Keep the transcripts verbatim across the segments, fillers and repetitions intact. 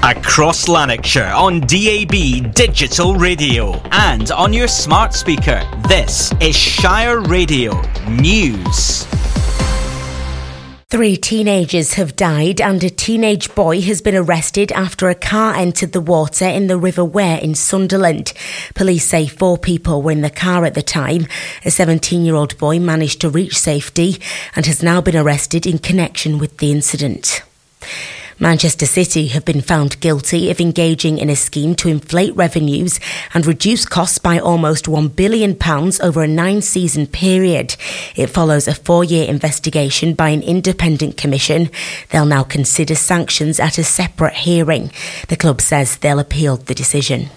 Across Lanarkshire on D A B Digital Radio and on your smart speaker. This is Shire Radio News. Three teenagers have died and a teenage boy has been arrested after a car entered the water in the River Wear in Sunderland. Police say four people were in the car at the time. A seventeen-year-old boy managed to reach safety and has now been arrested in connection with the incident. Manchester City have been found guilty of engaging in a scheme to inflate revenues and reduce costs by almost one billion pounds over a nine-season period. It follows a four-year investigation by an independent commission. They'll now consider sanctions at a separate hearing. The club says they'll appeal the decision.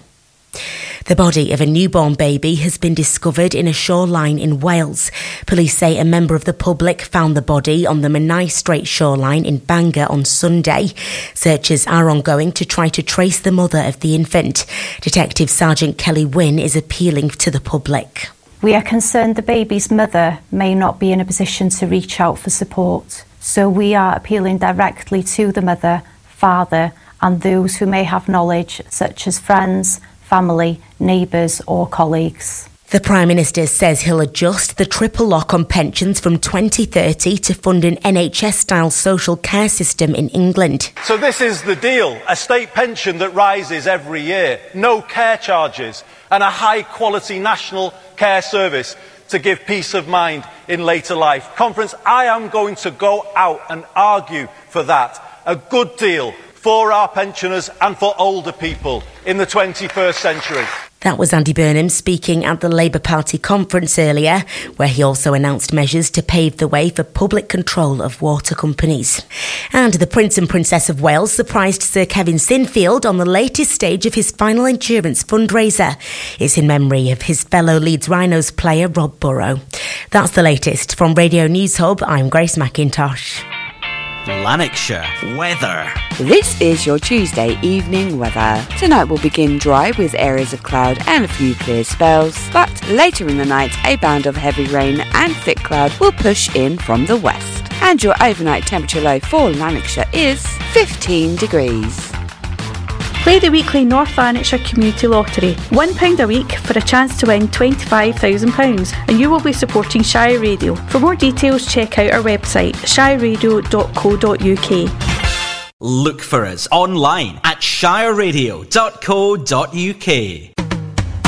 The body of a newborn baby has been discovered in a shoreline in Wales. Police say a member of the public found the body on the Menai Strait shoreline in Bangor on Sunday. Searches are ongoing to try to trace the mother of the infant. Detective Sergeant Kelly Wynne is appealing to the public. We are concerned the baby's mother may not be in a position to reach out for support. So we are appealing directly to the mother, father, and those who may have knowledge, such as friends, family, neighbours or colleagues. The Prime Minister says he'll adjust the triple lock on pensions from twenty thirty to fund an N H S-style social care system in England. So this is the deal, a state pension that rises every year, no care charges and a high-quality national care service to give peace of mind in later life. Conference, I am going to go out and argue for that. A good deal for our pensioners and for older people in the twenty-first century. That was Andy Burnham speaking at the Labour Party conference earlier, where he also announced measures to pave the way for public control of water companies. And the Prince and Princess of Wales surprised Sir Kevin Sinfield on the latest stage of his final insurance fundraiser. It's in memory of his fellow Leeds Rhinos player Rob Burrow. That's the latest. From Radio News Hub, I'm Grace McIntosh. Lanarkshire weather. This is your Tuesday evening weather. Tonight will begin dry with areas of cloud and a few clear spells, but later in the night a band of heavy rain and thick cloud will push in from the west. And your overnight temperature low for Lanarkshire is fifteen degrees. Play the weekly North Lanarkshire Community Lottery. one pound a week for a chance to win twenty-five thousand pounds, and you will be supporting Shire Radio. For more details, check out our website, shire radio dot co dot uk. Look for us online at shire radio dot co dot uk.